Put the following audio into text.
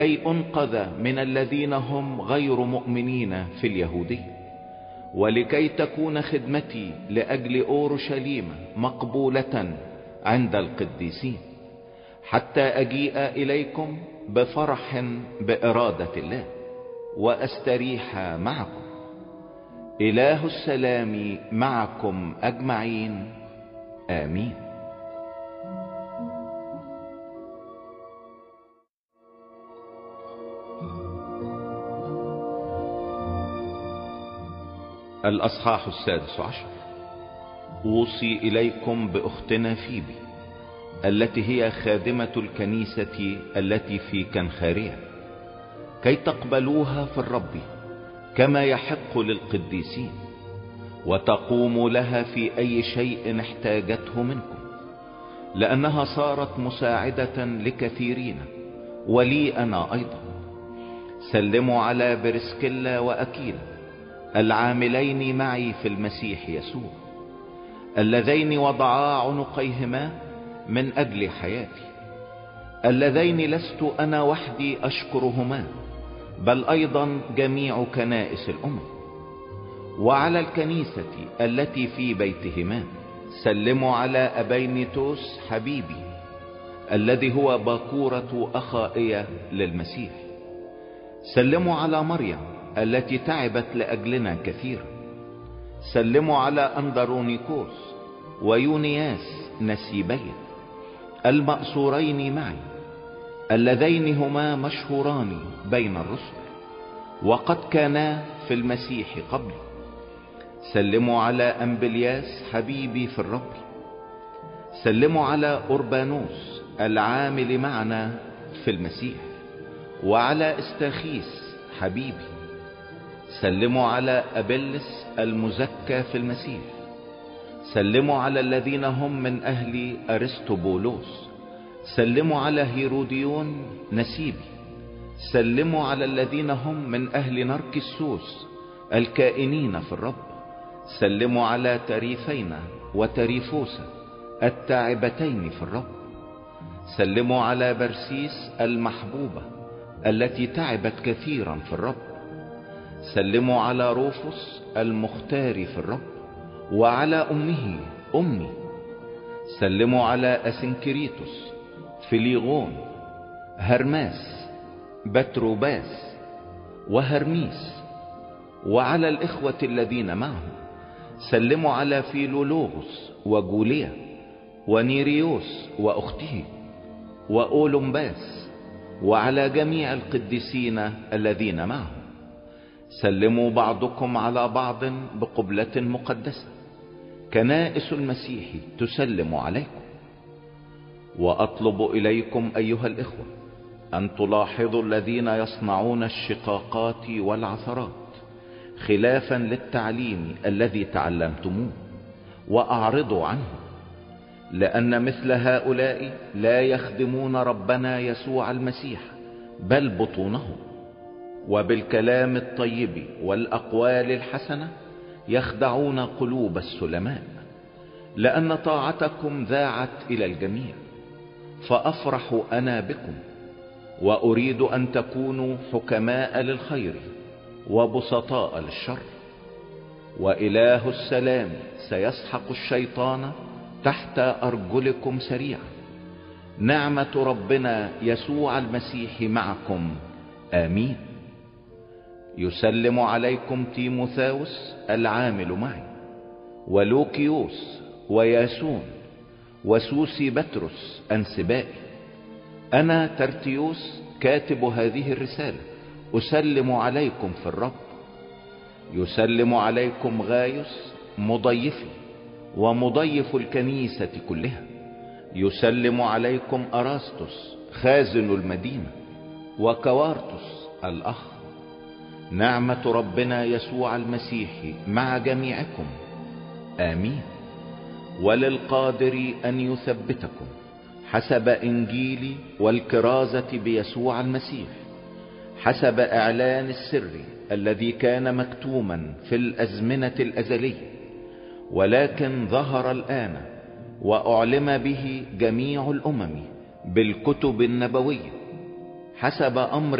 أي أنقذ من الذين هم غير مؤمنين في اليهودي، ولكي تكون خدمتي لأجل أورشليم مقبولة عند القديسين، حتى أجيء إليكم بفرح بإرادة الله وأستريح معكم. إله السلام معكم أجمعين، آمين. الأصحاح 16. أوصي إليكم بأختنا فيبي التي هي خادمة الكنيسة التي في كنخارية، كي تقبلوها في الرب كما يحق للقديسين، وتقوموا لها في أي شيء احتاجته منكم، لأنها صارت مساعدة لكثيرين ولي أنا أيضا. سلموا على برسكيلا وأكيلا العاملين معي في المسيح يسوع، اللذين وضعا عنقيهما من أجل حياتي، اللذين لست أنا وحدي أشكرهما، بل أيضا جميع كنائس الأمم. وعلى الكنيسة التي في بيتهما سلموا على أبينيتوس حبيبي الذي هو باكورة أخائية للمسيح. سلموا على مريم التي تعبت لأجلنا كثيرا. سلموا على أندرونيكوس ويونياس نسيبين المأسورين معي، اللذين هما مشهوران بين الرسل وقد كانا في المسيح قبل. سلموا على أمبلياس حبيبي في الرب. سلموا على أوربانوس العامل معنا في المسيح، وعلى استاخيس حبيبي. سلموا على أبلس المزكى في المسيح. سلموا على الذين هم من أهل أرسطبولوس. سلموا على هيروديون نسيبي. سلموا على الذين هم من أهل نركسوس الكائنين في الرب. سلموا على تريفين وتريفوسا التاعبتين في الرب. سلموا على برسيس المحبوبة التي تعبت كثيرا في الرب. سلموا على روفوس المختار في الرب، وعلى أمه أمي. سلموا على أسنكريتوس، فيليغون، هرماس، بتروباس، وهرميس، وعلى الإخوة الذين معهم. سلموا على فيلولوغوس وجوليا ونيريوس وأخته وأولمباس، وعلى جميع القديسين الذين معهم. سلموا بعضكم على بعض بقبلة مقدسة. كنائس المسيح تسلم عليكم. وأطلب إليكم أيها الإخوة أن تلاحظوا الذين يصنعون الشقاقات والعثرات خلافا للتعليم الذي تعلمتموه، وأعرضوا عنه، لأن مثل هؤلاء لا يخدمون ربنا يسوع المسيح بل بطونهم، وبالكلام الطيب والأقوال الحسنة يخدعون قلوب السلماء. لأن طاعتكم ذاعت إلى الجميع، فأفرح أنا بكم، وأريد أن تكونوا حكماء للخير وبسطاء للشر. وإله السلام سيسحق الشيطان تحت أرجلكم سريعا. نعمة ربنا يسوع المسيح معكم، آمين. يسلم عليكم تيموثاوس العامل معي، ولوكيوس وياسون وسوسي بطرس أنسبائي. أنا ترتيوس كاتب هذه الرسالة أسلم عليكم في الرب. يسلم عليكم غايوس مضيفي ومضيف الكنيسة كلها. يسلم عليكم أراستوس خازن المدينة، وكوارتوس الأخ. نعمة ربنا يسوع المسيح مع جميعكم، آمين. وللقادر أن يثبتكم حسب إنجيلي والكرازة بيسوع المسيح، حسب إعلان السر الذي كان مكتوما في الأزمنة الأزلية، ولكن ظهر الآن وأعلم به جميع الأمم بالكتب النبوية، حسب أمر